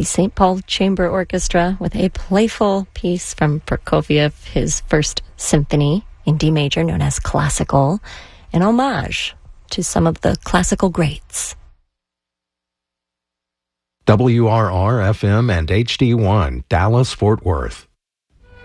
the St. Paul Chamber Orchestra with a playful piece from Prokofiev, his first symphony in D major, known as Classical, an homage to some of the classical greats. WRR-FM and HD1, Dallas, Fort Worth.